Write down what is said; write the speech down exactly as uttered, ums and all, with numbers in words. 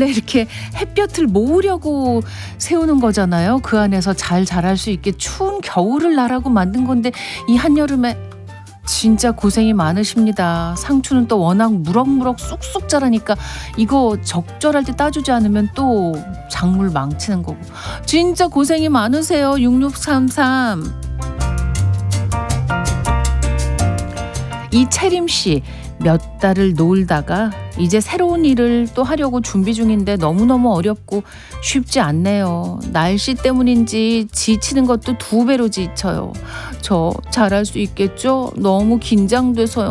원래 이렇게 햇볕을 모으려고 세우는 거잖아요. 그 안에서 잘 자랄 수 있게 추운 겨울을 나라고 만든 건데 이 한여름에 진짜 고생이 많으십니다. 상추는 또 워낙 무럭무럭 쑥쑥 자라니까 이거 적절할 때 따주지 않으면 또 작물 망치는 거고. 진짜 고생이 많으세요. 육육삼삼. 이채림 씨, 몇 달을 놀다가 이제 새로운 일을 또 하려고 준비 중인데 너무너무 어렵고 쉽지 않네요. 날씨 때문인지 지치는 것도 두 배로 지쳐요. 저 잘할 수 있겠죠? 너무 긴장돼서요.